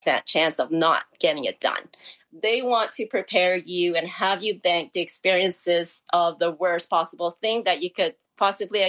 chance of not getting it done. They want to prepare you and have you bank the experiences of the worst possible thing that you could possibly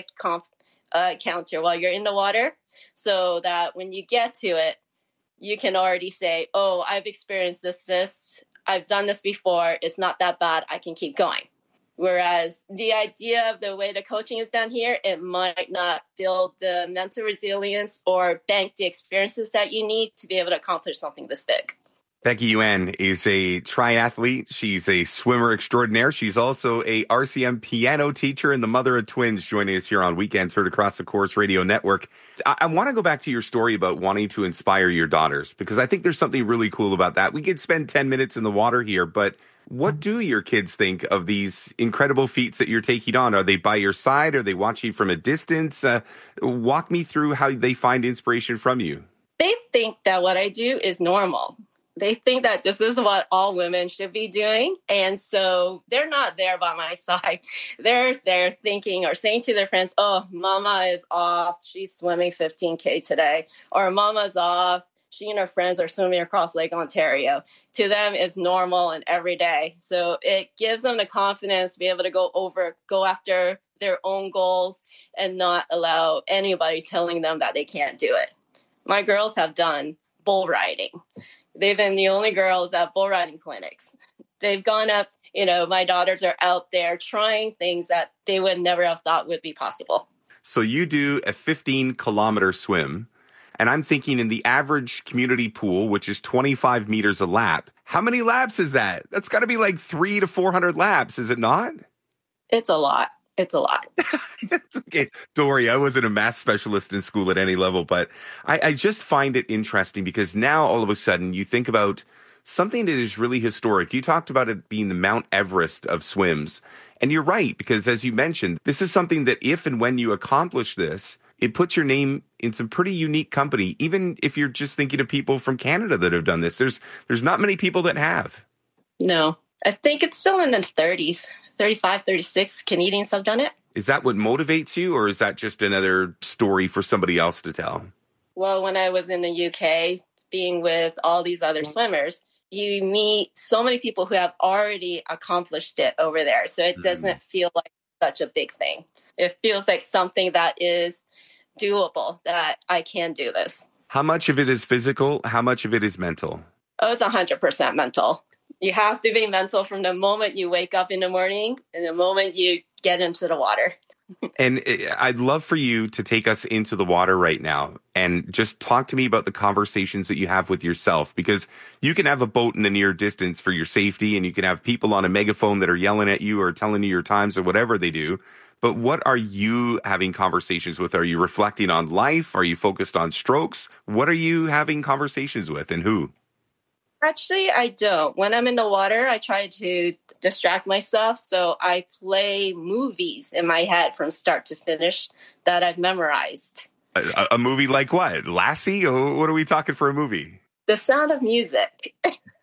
encounter while you're in the water, so that when you get to it, you can already say, oh, I've experienced this, I've done this before, it's not that bad, I can keep going. Whereas the idea of the way the coaching is done here, it might not build the mental resilience or bank the experiences that you need to be able to accomplish something this big. Becky Yuen is a triathlete. She's a swimmer extraordinaire. She's also a RCM piano teacher and the mother of twins, joining us here on Weekends Heard Across the Course Radio Network. I want to go back to your story about wanting to inspire your daughters, because I think there's something really cool about that. We could spend 10 minutes in the water here, but what do your kids think of these incredible feats that you're taking on? Are they by your side? Are they watching from a distance? Walk me through how they find inspiration from you. They think that what I do is normal. They think that this is what all women should be doing. And so they're not there by my side. They're thinking or saying to their friends, oh, mama is off. She's swimming 15K today. Or mama's off. She and her friends are swimming across Lake Ontario. To them, it's normal and every day. So it gives them the confidence to be able to go after their own goals and not allow anybody telling them that they can't do it. My girls have done bull riding. They've been the only girls at bull riding clinics. They've gone up, my daughters are out there trying things that they would never have thought would be possible. So you do a 15-kilometer swim, and I'm thinking in the average community pool, which is 25 meters a lap, how many laps is that? That's got to be like 300 to 400 laps, is it not? It's a lot. It's a lot. It's okay. Don't worry, I wasn't a math specialist in school at any level, but I just find it interesting because now all of a sudden you think about something that is really historic. You talked about it being the Mount Everest of swims. And you're right, because as you mentioned, this is something that if and when you accomplish this, it puts your name in some pretty unique company. Even if you're just thinking of people from Canada that have done this, there's not many people that have. No, I think it's still in the 30s. 35, 36 Canadians have done it. Is that what motivates you, or is that just another story for somebody else to tell? Well, when I was in the UK, being with all these other swimmers, you meet so many people who have already accomplished it over there. So it doesn't feel like such a big thing. It feels like something that is doable, that I can do this. How much of it is physical? How much of it is mental? Oh, it's 100% mental. You have to be mental from the moment you wake up in the morning and the moment you get into the water. And I'd love for you to take us into the water right now and just talk to me about the conversations that you have with yourself, because you can have a boat in the near distance for your safety and you can have people on a megaphone that are yelling at you or telling you your times or whatever they do. But what are you having conversations with? Are you reflecting on life? Are you focused on strokes? What are you having conversations with and who? Actually, I don't. When I'm in the water, I try to distract myself. So I play movies in my head from start to finish that I've memorized. A movie like what? Lassie? What are we talking for a movie? The Sound of Music.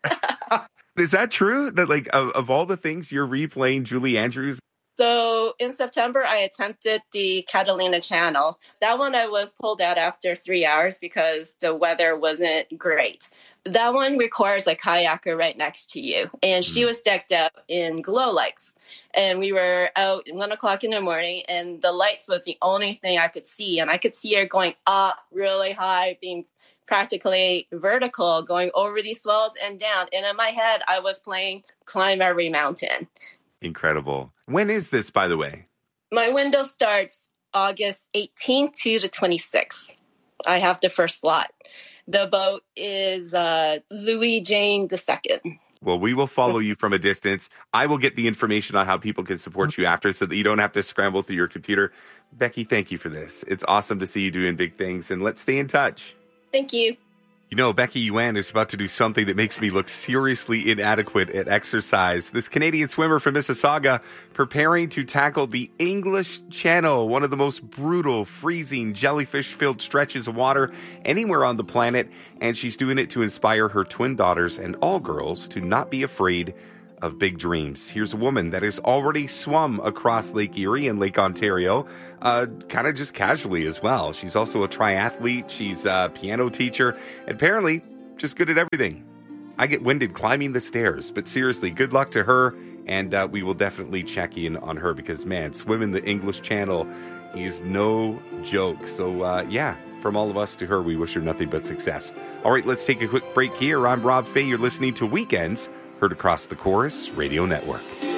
Is that true? That like of all the things you're replaying Julie Andrews? So in September, I attempted the Catalina Channel. That one I was pulled out after 3 hours because the weather wasn't great. That one requires a kayaker right next to you. And she was decked out in glow lights. And we were out at 1 o'clock in the morning, and the lights was the only thing I could see. And I could see her going up really high, being practically vertical, going over these swells and down. And in my head, I was playing Climb Every Mountain. Incredible. When is this, by the way? My window starts August 18th to the 26th. I have the first slot. The boat is Louis Jane II. Well, we will follow you from a distance. I will get the information on how people can support you after so that you don't have to scramble through your computer. Becky, thank you for this. It's awesome to see you doing big things, and let's stay in touch. Thank you. You know, Becky Yuen is about to do something that makes me look seriously inadequate at exercise. This Canadian swimmer from Mississauga preparing to tackle the English Channel, one of the most brutal, freezing, jellyfish-filled stretches of water anywhere on the planet. And she's doing it to inspire her twin daughters and all girls to not be afraid of big dreams. Here's a woman that has already swum across Lake Erie and Lake Ontario, kind of just casually as well. She's also a triathlete. She's a piano teacher. And apparently, just good at everything. I get winded climbing the stairs, but seriously, good luck to her. And we will definitely check in on her because, man, swimming the English Channel is no joke. So, yeah, from all of us to her, we wish her nothing but success. All right, let's take a quick break here. I'm Rob Fay. You're listening to Weekends, heard across the Chorus Radio Network.